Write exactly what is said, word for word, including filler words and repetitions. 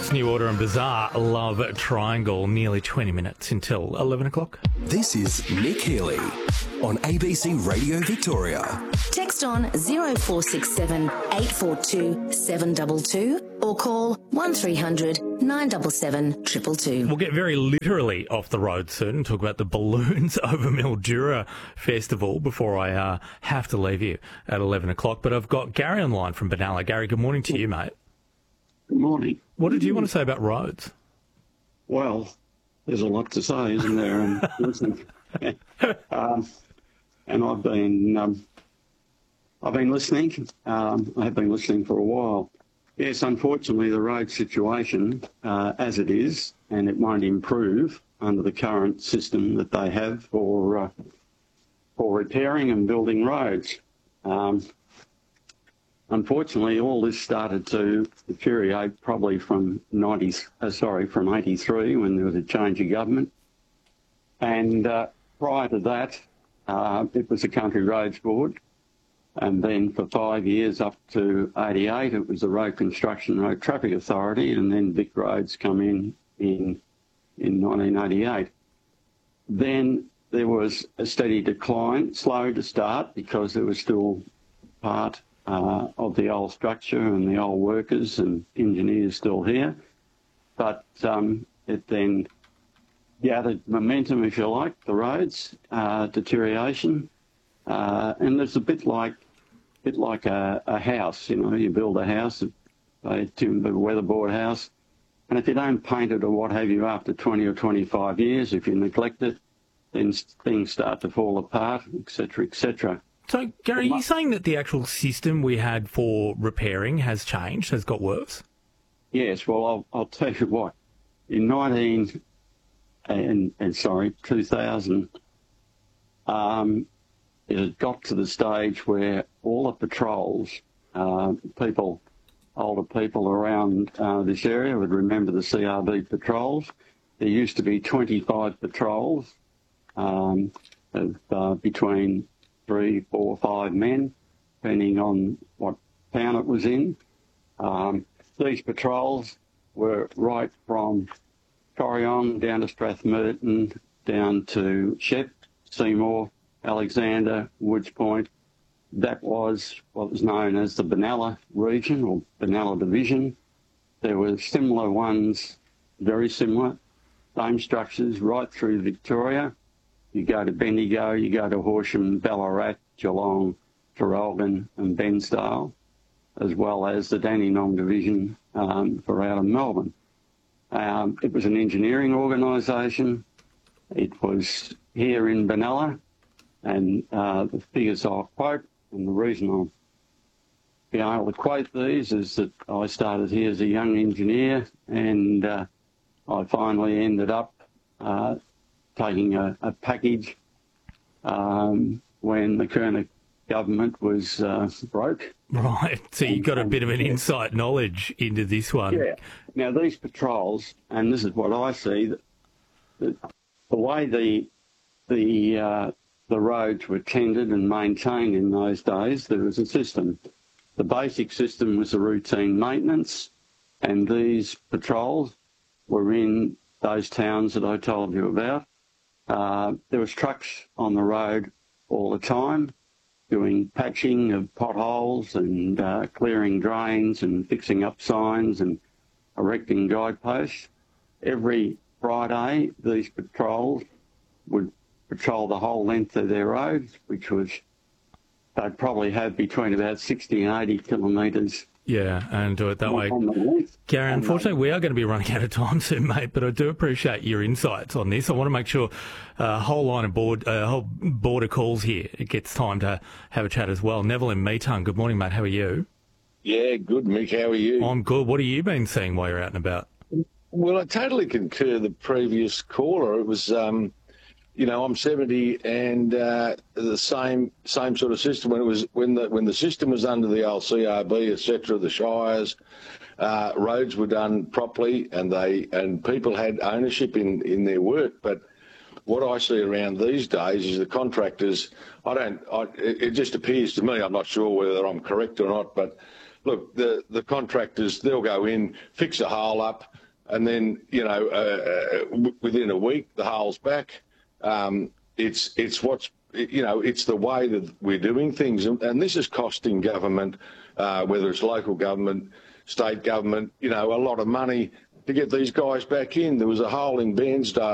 It's New Order and Bizarre Love Triangle, nearly twenty minutes until eleven o'clock. This is Nick Healy on A B C Radio Victoria. Text on zero four six seven eight four two seven two two or call one three hundred nine seven seven two two two. We'll get very literally off the road soon and talk about the balloons over Mildura Festival before I uh, have to leave you at eleven o'clock. But I've got Gary on the line from Benalla. Gary, good morning to you, mate. Good morning. What did you want to say about roads? Well, there's a lot to say, isn't there? And, listen, um, and I've been, um, I've been listening. Um, I have been listening for a while. Yes, unfortunately, the road situation, uh, as it is, and it won't improve under the current system that they have for uh, for repairing and building roads. Um, Unfortunately, all this started to deteriorate probably from ninety, uh, sorry, from eighty-three when there was a change of government, and uh, prior to that, uh, it was the Country Roads Board, and then for five years up to eighty-eight, it was the Road Construction Road Traffic Authority, and then Vic Roads come in in in nineteen eighty-eight. Then there was a steady decline, slow to start because there was still part Uh, of the old structure and the old workers and engineers still here. But um, it then gathered momentum, if you like, the roads, uh, deterioration. Uh, and it's a bit like bit like a, a house, you know, you build a house, a timber weatherboard house, and if you don't paint it or what have you after twenty or twenty-five years, if you neglect it, then things start to fall apart, et cetera, et cetera. So, Gary, are you saying that the actual system we had for repairing has changed, has got worse? Yes, well, I'll, I'll tell you what. In nineteen, and, and sorry, two thousand, um, it had got to the stage where all the patrols, uh, people, older people around uh, this area would remember the C R B patrols. There used to be twenty-five patrols um, of, uh, between three, four, five men, depending on what town it was in. Um, these patrols were right from Corryong down to Strathmerton, down to Shep, Seymour, Alexander, Woods Point. That was what was known as the Benalla region or Benalla division. There were similar ones, very similar, same structures right through Victoria. You go to Bendigo, you go to Horsham, Ballarat, Geelong, Traralgon and Bensdale, as well as the Dandenong Division um, for out of Melbourne. Um, it was an engineering organisation. It was here in Benalla, and uh, the figures I'll quote, and the reason I'm being able to quote these is that I started here as a young engineer, and uh, I finally ended up uh, taking a, a package um, when the Kerner government was uh, broke. Right, so you got a bit of an insight knowledge into this one. Yeah. Now, these patrols, and this is what I see, that, that the way the the uh, the roads were tended and maintained in those days, there was a system. The basic system was the routine maintenance, and these patrols were in those towns that I told you about. Uh, there was trucks on the road all the time doing patching of potholes and uh, clearing drains and fixing up signs and erecting guideposts. Every Friday, these patrols would patrol the whole length of their roads, which was, they'd probably have between about sixty and eighty kilometres. Yeah, and do it that way. Gary, unfortunately, we are going to be running out of time soon, mate, but I do appreciate your insights on this. I want to make sure a uh, whole line of board, uh, whole border calls here, it gets time to have a chat as well. Neville in Metung, good morning, mate. How are you? Yeah, good, Mick. How are you? I'm good. What have you been seeing while you're out and about? Well, I totally concur the previous caller. It was, um, you know, I'm seventy, and uh, the same same sort of system when it was when the when the system was under the old C R B, et cetera, the shires, uh, roads were done properly, and they and people had ownership in in their work. But what I see around these days is the contractors. I don't. I, it just appears to me. I'm not sure whether I'm correct or not, but look, the, the contractors, they'll go in, fix a hole up, and then, you know, uh, w- within a week, the hole's back. Um, it's it's what's, you know, it's the way that we're doing things. And, and this is costing government, uh, whether it's local government, state government, you know, a lot of money to get these guys back in. There was a hole in Bairnsdale